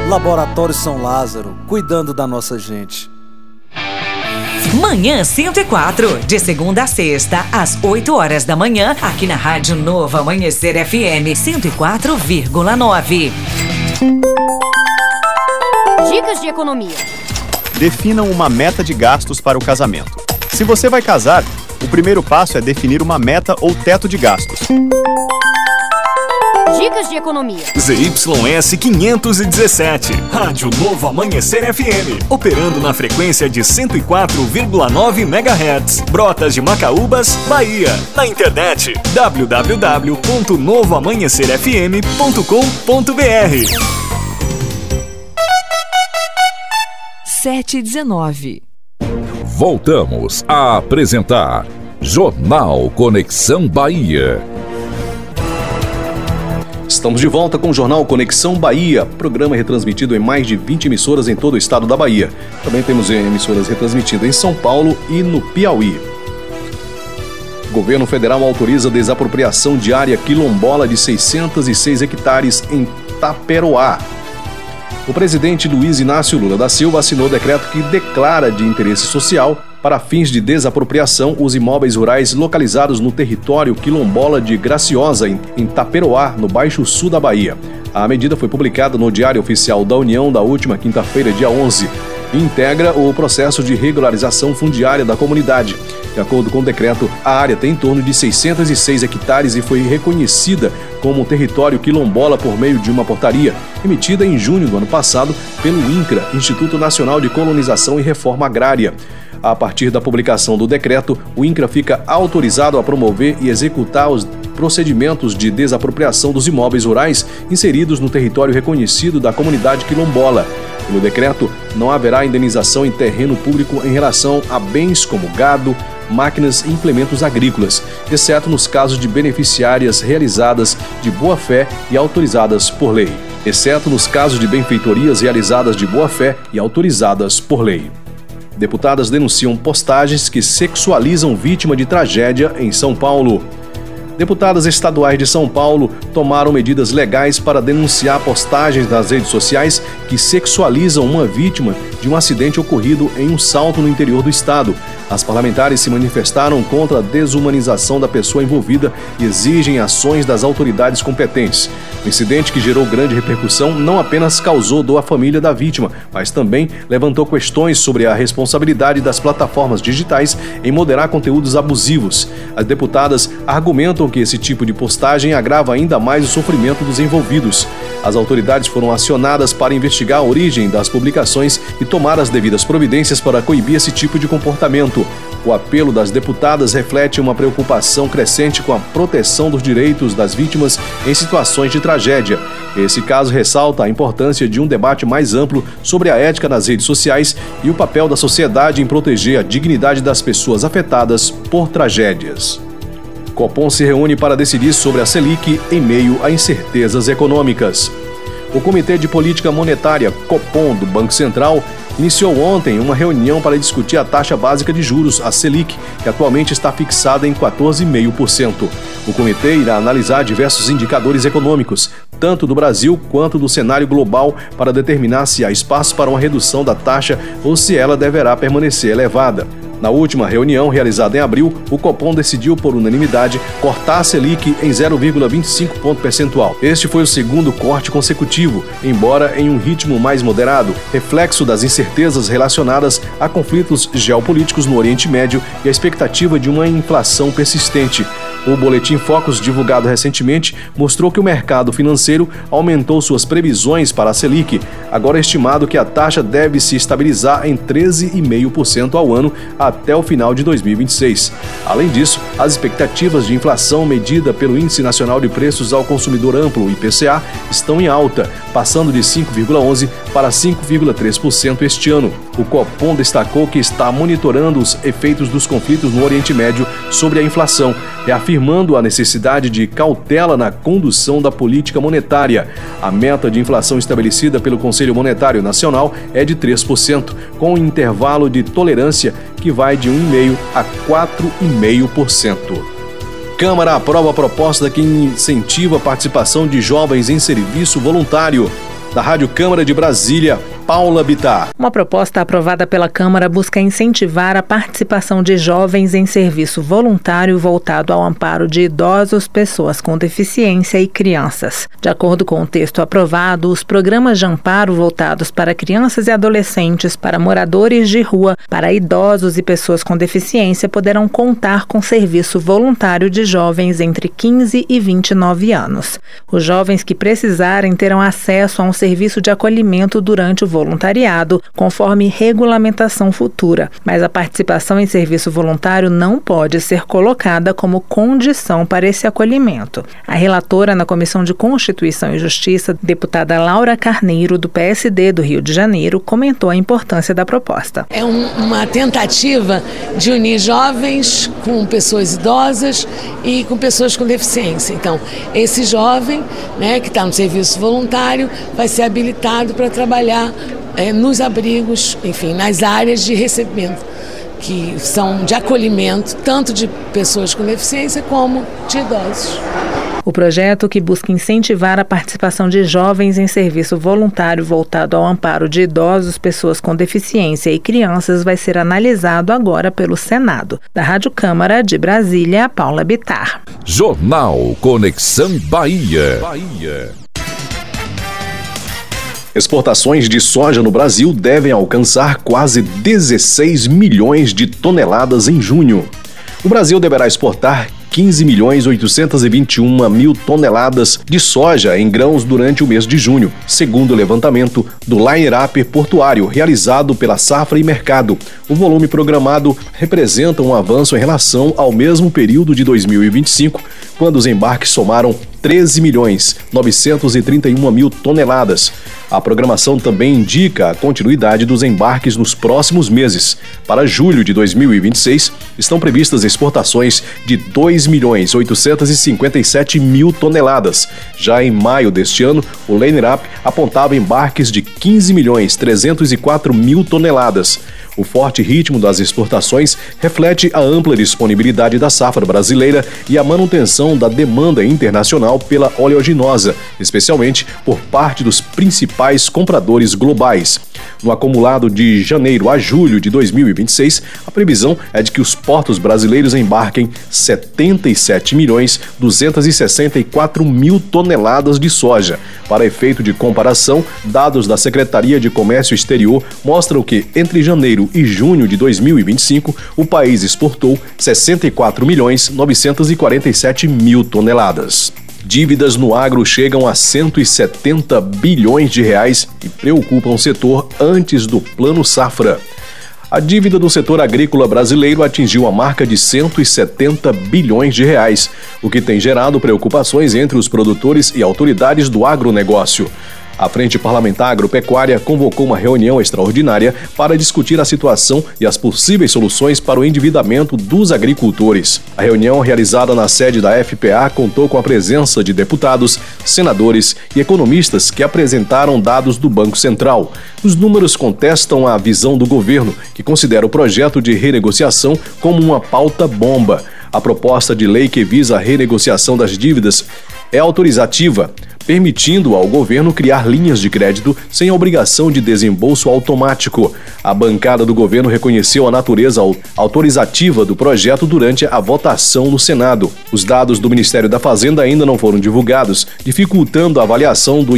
Laboratório São Lázaro, cuidando da nossa gente. Manhã 104, de segunda a sexta, às 8 horas da manhã, aqui na Rádio Novo Amanhecer FM 104,9. Dicas de economia. Definam uma meta de gastos para o casamento. Se você vai casar, o primeiro passo é definir uma meta ou teto de gastos. Dicas de economia. ZYS 517, Rádio Novo Amanhecer FM, operando na frequência de 104,9 MHz, Brotas de Macaúbas, Bahia. Na internet, www.novoamanhecerfm.com.br. 7h19. Voltamos a apresentar Jornal Conexão Bahia. Estamos de volta com o Jornal Conexão Bahia, programa retransmitido em mais de 20 emissoras em todo o estado da Bahia. Também temos emissoras retransmitidas em São Paulo e no Piauí. O governo federal autoriza desapropriação de área quilombola de 606 hectares em Taperoá. O presidente Luiz Inácio Lula da Silva assinou decreto que declara de interesse social, para fins de desapropriação, os imóveis rurais localizados no território quilombola de Graciosa, em Taperoá, no Baixo Sul da Bahia. A medida foi publicada no Diário Oficial da União da última quinta-feira, dia 11, e integra o processo de regularização fundiária da comunidade. De acordo com o decreto, a área tem em torno de 606 hectares e foi reconhecida como território quilombola por meio de uma portaria, emitida em junho do ano passado pelo INCRA, Instituto Nacional de Colonização e Reforma Agrária. A partir da publicação do decreto, o INCRA fica autorizado a promover e executar os procedimentos de desapropriação dos imóveis rurais inseridos no território reconhecido da comunidade quilombola. Pelo decreto, não haverá indenização em terreno público em relação a bens como gado, máquinas e implementos agrícolas, exceto nos casos de beneficiárias realizadas de boa-fé e autorizadas por lei. Exceto nos casos de benfeitorias realizadas de boa-fé e autorizadas por lei. Deputadas denunciam postagens que sexualizam vítima de tragédia em São Paulo. Deputadas estaduais de São Paulo tomaram medidas legais para denunciar postagens nas redes sociais que sexualizam uma vítima de um acidente ocorrido em um salto no interior do estado. As parlamentares se manifestaram contra a desumanização da pessoa envolvida e exigem ações das autoridades competentes. O incidente, que gerou grande repercussão, não apenas causou dor à família da vítima, mas também levantou questões sobre a responsabilidade das plataformas digitais em moderar conteúdos abusivos. As deputadas argumentam que esse tipo de postagem agrava ainda mais o sofrimento dos envolvidos. As autoridades foram acionadas para investigar a origem das publicações e tomar as devidas providências para coibir esse tipo de comportamento. O apelo das deputadas reflete uma preocupação crescente com a proteção dos direitos das vítimas em situações de tragédia. Esse caso ressalta a importância de um debate mais amplo sobre a ética nas redes sociais e o papel da sociedade em proteger a dignidade das pessoas afetadas por tragédias. Copom se reúne para decidir sobre a Selic em meio a incertezas econômicas. O Comitê de Política Monetária, Copom, do Banco Central, iniciou ontem uma reunião para discutir a taxa básica de juros, a Selic, que atualmente está fixada em 14,5%. O comitê irá analisar diversos indicadores econômicos, tanto do Brasil quanto do cenário global, para determinar se há espaço para uma redução da taxa ou se ela deverá permanecer elevada. Na última reunião, realizada em abril, o Copom decidiu por unanimidade cortar a Selic em 0,25 ponto percentual. Este foi o segundo corte consecutivo, embora em um ritmo mais moderado, reflexo das incertezas relacionadas a conflitos geopolíticos no Oriente Médio e a expectativa de uma inflação persistente. O Boletim Focus, divulgado recentemente, mostrou que o mercado financeiro aumentou suas previsões para a Selic, agora é estimado que a taxa deve se estabilizar em 13,5% ao ano até o final de 2026. Além disso, as expectativas de inflação medida pelo Índice Nacional de Preços ao Consumidor Amplo, IPCA, estão em alta, passando de 5,11% para 5,3% este ano. O Copom destacou que está monitorando os efeitos dos conflitos no Oriente Médio sobre a inflação, reafirmando a necessidade de cautela na condução da política monetária. A meta de inflação estabelecida pelo Conselho Monetário Nacional é de 3%, com um intervalo de tolerância que vai de 1,5% a 4,5%. Câmara aprova a proposta que incentiva a participação de jovens em serviço voluntário. Da Rádio Câmara de Brasília, Paula Bittar. Uma proposta aprovada pela Câmara busca incentivar a participação de jovens em serviço voluntário voltado ao amparo de idosos, pessoas com deficiência e crianças. De acordo com o texto aprovado, os programas de amparo voltados para crianças e adolescentes, para moradores de rua, para idosos e pessoas com deficiência poderão contar com serviço voluntário de jovens entre 15 e 29 anos. Os jovens que precisarem terão acesso a um serviço de acolhimento durante o voluntariado, conforme regulamentação futura, mas a participação em serviço voluntário não pode ser colocada como condição para esse acolhimento. A relatora na Comissão de Constituição e Justiça, deputada Laura Carneiro, do PSD do Rio de Janeiro, comentou a importância da proposta. É uma tentativa de unir jovens com pessoas idosas e com pessoas com deficiência. Então, esse jovem, que está no serviço voluntário vai ser habilitado para trabalhar nos abrigos, enfim, nas áreas de recebimento, que são de acolhimento tanto de pessoas com deficiência como de idosos. O projeto, que busca incentivar a participação de jovens em serviço voluntário voltado ao amparo de idosos, pessoas com deficiência e crianças, vai ser analisado agora pelo Senado. Da Rádio Câmara de Brasília, Paula Bittar. Jornal Conexão Bahia. Exportações de soja no Brasil devem alcançar quase 16 milhões de toneladas em junho. O Brasil deverá exportar 15.821.000 toneladas de soja em grãos durante o mês de junho, segundo o levantamento do Line-Up portuário realizado pela Safra e Mercado. O volume programado representa um avanço em relação ao mesmo período de 2025, quando os embarques somaram 13.931.000 toneladas. A programação também indica a continuidade dos embarques nos próximos meses. Para julho de 2026, estão previstas exportações de 2.857.000 toneladas. Já em maio deste ano, o Line-Up apontava embarques de 15.304.000 toneladas. O forte ritmo das exportações reflete a ampla disponibilidade da safra brasileira e a manutenção da demanda internacional pela oleaginosa, especialmente por parte dos principais compradores globais. No acumulado de janeiro a julho de 2026, a previsão é de que os portos brasileiros embarquem 77.264.000 toneladas de soja. Para efeito de comparação, dados da Secretaria de Comércio Exterior mostram que, entre janeiro e junho de 2025, o país exportou 64.947.000 toneladas. Dívidas no agro chegam a 170 bilhões de reais e preocupam o setor antes do Plano Safra. A dívida do setor agrícola brasileiro atingiu a marca de 170 bilhões de reais, o que tem gerado preocupações entre os produtores e autoridades do agronegócio. A Frente Parlamentar Agropecuária convocou uma reunião extraordinária para discutir a situação e as possíveis soluções para o endividamento dos agricultores. A reunião, realizada na sede da FPA, contou com a presença de deputados, senadores e economistas que apresentaram dados do Banco Central. Os números contestam a visão do governo, que considera o projeto de renegociação como uma pauta-bomba. A proposta de lei que visa a renegociação das dívidas é autorizativa, permitindo ao governo criar linhas de crédito sem a obrigação de desembolso automático. A bancada do governo reconheceu a natureza autorizativa do projeto durante a votação no Senado. Os dados do Ministério da Fazenda ainda não foram divulgados, dificultando a avaliação do